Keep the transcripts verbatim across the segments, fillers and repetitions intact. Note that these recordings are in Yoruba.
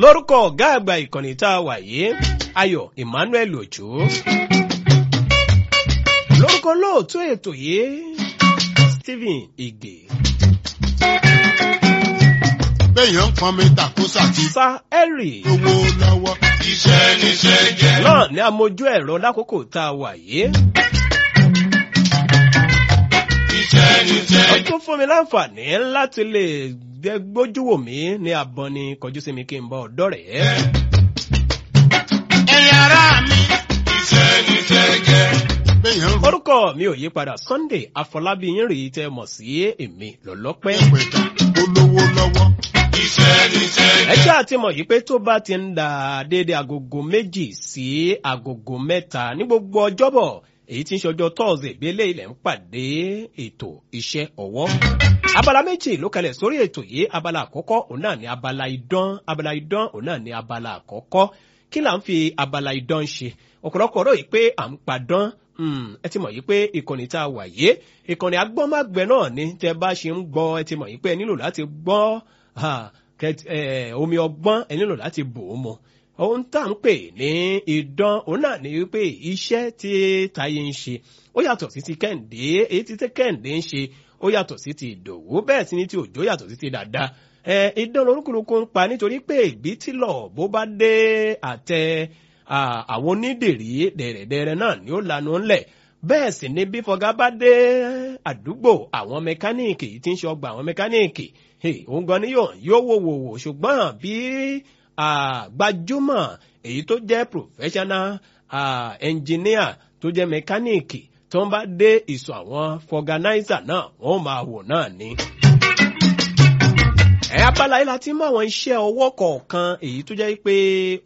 lórúkọ ọ̀gá àgbà ìkànnì tá a wà yìí Ayọ̀ Emmanuel Òjó, lórúkọ lóòtú ètò yìí Stephen Ige, béèyàn ń pọn mi tàkósà tí Sir Henry owó lọ́wọ́ iṣẹ́ níṣẹ́ jẹ́. náà ní amójú ẹ̀rọ lákòókò tá a wà yìí. iṣẹ́ níṣẹ́ ó tún fún mi láǹfààní láti lè gbójú wò mí ní abọ́n ni kọjú sí mi kí n bá ọ̀dọ́ rẹ̀. ẹ̀yin ará mi iṣẹ́ níṣẹ́ jẹ́. béèyàn ń orúkọ mi ò yí padà Sunday Afọlábí yín rèé tẹ́ mọ̀ sí èmi lọ́lọ́pẹ́. pẹ̀tà olówó lọ́wọ́ iṣẹ́ níṣẹ́ jẹ́. ẹ jẹ́ àti mọ̀ yìí pé tó bá ti ń da déédé agogo méjì sí agogo mẹ́ta ní gbogbo ọjọ́bọ̀ èyí tí ń ṣe ọjọ́ Thursday bí eléyìí lẹ̀ ń pàdé ètò iṣẹ́ ọwọ́. abala méjì ló kalẹ̀ sórí ètò yìí. abala àkọ́kọ́ òun náà ní abala idán abala idán òun náà ní abala àkọ́kọ́. kí là ń fi abala idán ṣe? ọ̀pọ̀lọpọ̀ rò yìí pé à ń padán. ẹ ti mọ̀ yìí pé ìkànnì tá a wà yìí ìkànnì agbọ́nmágbẹ náà ni tẹ́ bá ṣe ń gbọ́ ẹ ti mọ̀ yìí pé ẹ nílò láti gbọ́ omi ọgbọ́n ẹ nílò láti bò ó mọ́. ohun tá à ń pè ní idán òun náà ni wípé iṣẹ́ tí Táyé ń ṣe ó yàtọ̀ sí ti Kẹ́hìndé, èyí tí Kẹ́hìndé ń ṣe ó yàtọ̀ sí ti Ìdòwú, bẹ́ẹ̀ sì ni ti Òjó yàtọ̀ sí ti Dàda. idán lorúkúlùkù ń pa nítorí pé ìbí tí lọ bó bá dé àtẹ àwọn onídèrí dẹ̀rẹ̀dẹ̀rẹ̀ náà ni ó lanu ńlẹ̀. bẹ́ẹ̀ sì ni bí fọgá bá dé àdúgbò àwọn mẹkáníìkì yìí tí ń ṣe ọgbà àwọn mẹkáníìkì òun gan ni yóò wò wò wò ṣùgbọ́n bí gbajúmọ̀ èyí tó jẹ́ professional engineer tó jẹ́ mẹkáníìkì tó ń bá dé ìsọ̀ àwọn fọganáísà náà wọ́n máa wò náà ni. ẹ abala yìí láti mú àwọn iṣẹ́ ọwọ́ kọ̀ọ̀kan èyí tó jẹ́ pé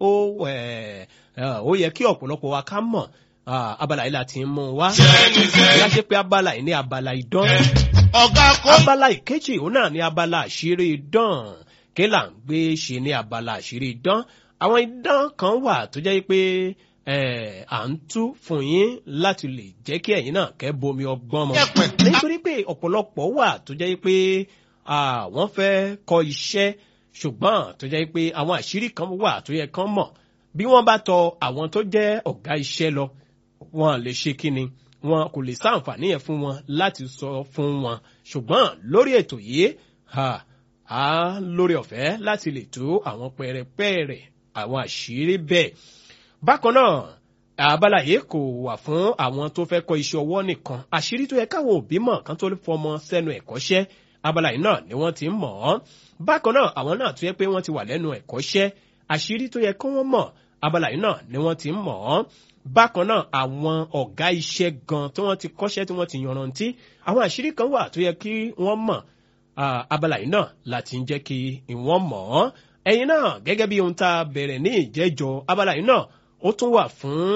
ó yẹ kí ọ̀pọ̀lọpọ̀ wa ká mọ̀. abala yìí láti mú wá láṣẹ pé abala yìí ní abala idán. ọ̀gá kó. abala ìkejì òun náà ní abala àṣírí idán. kí là ń gbé ṣe ní abala àṣírí idán? àwọn idán kan wà tó jẹ́ pé à ń tú fún yín láti lè jẹ́ kí ẹ̀yin náà kẹ́ bomi ọgbọ́n mọ́. nítorí pé ọ̀pọ̀lọpọ̀ wà tó jẹ́ pé wọ́n fẹ́ kọ́ iṣẹ́ ṣùgbọ́n tó jẹ́ pé àwọn àṣírí kan wà tó yẹ kán mọ̀. bí wọ́n bá tọ àwọn tó jẹ́ ọ̀gá iṣẹ́ lọ wọn lè ṣe kíni, wọn kò lè ṣàǹfààní yẹn fún wọn láti sọ fún wọn. ṣùgbọ́n lórí ètò yìí a lórí ọ̀fẹ́ láti lè tú àwọn pẹ̀rẹ̀pẹ̀rẹ̀ àwọn àṣírí bẹ́ẹ̀. bákan náà abala yìí kò wà fún àwọn tó fẹ́ kọ́ iṣẹ́ ọwọ́ nìkan. àṣírí tó yẹ káwọn òbí mọ̀ kán tó fọmọ sẹ́nu ẹ̀kọ́ṣẹ́ abala yìí náà ni wọ́n ti ń mọ̀ ọ́. bákan náà àwọn náà tó yẹ pé wọ́n ti wà lẹ́nu ẹ̀kọ́ṣẹ́ àṣírí tó yẹ kí wọ́n mọ̀ abala yìí náà ni wọ́n ti ń mọ̀ ọ́. bákan náà àwọn ọ̀gá iṣẹ́ gan tí wọ́n ti kọ́ṣẹ́ tí wọ́n ti yanrantí àwọn àṣírí kan wà tó yẹ kí wọ́n mọ̀. abala yìí náà láti ń jẹ́ kí wọ́n mọ̀ ọ́. ẹ̀yin náà gẹ́gẹ́ bí ohun tá a bẹ̀rẹ̀ ní ìjẹ́jọ́ abala yìí náà ó tún wà fún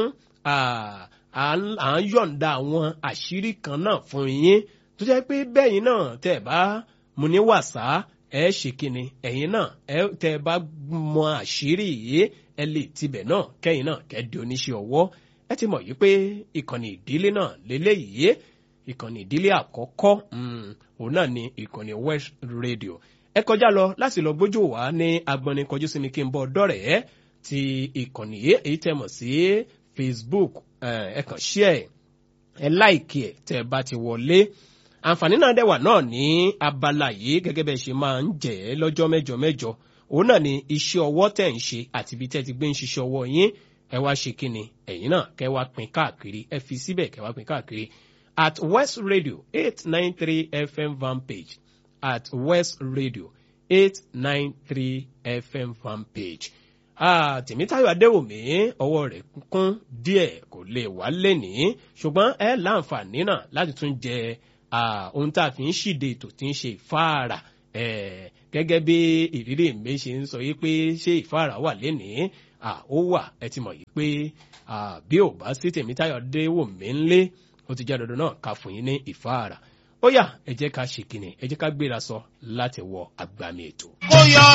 à ń yọ̀ǹda àwọn àṣírí kan náà fún yín tó jẹ́ pé bẹ́yìn náà tẹ́ ẹ bá mu ní wàsá ẹ ṣe kíni ẹ̀yin náà tẹ́ ẹ bá mọ àṣírí yìí ẹ lè tibẹ̀ náà kẹ́yìn náà kẹ́ di oníṣẹ́ ọwọ́. ẹ ti mọ̀ yìí pé ìkànnì ìdílé náà lélẹ́yìí ìkànnì ìdílé àkọ́kọ́ òun náà ni ìkànnì West Radio. ẹ kọjá lọ láti lọ gbójú wá ní agbọnni kọjú sí mi kí n bọ ọ̀dọ̀ rẹ̀ ti ìkànnì yìí èyí tẹ́ mọ̀ sí Facebook. ẹ kàn share ẹ like ẹ tẹ́ bá ti wọlé. àǹfààní náà dẹ̀wà náà ní abala yìí gẹ́gẹ́ bẹ́ẹ̀ ṣe máa ń jẹ́ lọ́jọ́ mẹ́jọ mẹ́jọ. òun náà ni iṣẹ́ ọwọ́ tẹ̀ ń ṣe àti ibi tẹ́ ti gbé ń ṣiṣẹ́ ọwọ́ yín ẹ wá ṣe kíni ẹ̀yin náà kẹ́ wá pín káàkiri ẹ fi síbẹ̀ kẹ́ wá pín káàkiri at West Radio eight nine three F M fan page at West Radio eight nine three F M fan page. Tèmítáyọ̀ Adéwòmí ọwọ́ rẹ̀ kún díẹ̀ kò lè wá lénìí ṣùgbọ́n ẹ láǹfààní náà láti tún jẹ ohun tá a fi ń ṣìde ètò tí ń ṣe ìfáàrà gẹ́gẹ́ bí ìrírí mi ṣe ń sọ yìí pé ṣé ìfáàrà wà lénìí ó wà. ẹ ti mọ̀ yìí pé bí ò bá sí Tèmítáyọ̀ Adéwòmí ńlé ó ti jẹ́ dandan náà ká fún yín ní ìfáàrà. ó yá ẹ jẹ́ ká ṣe kíni ẹ jẹ́ ká gbéra sọ láti wọ àgbàmì ètò.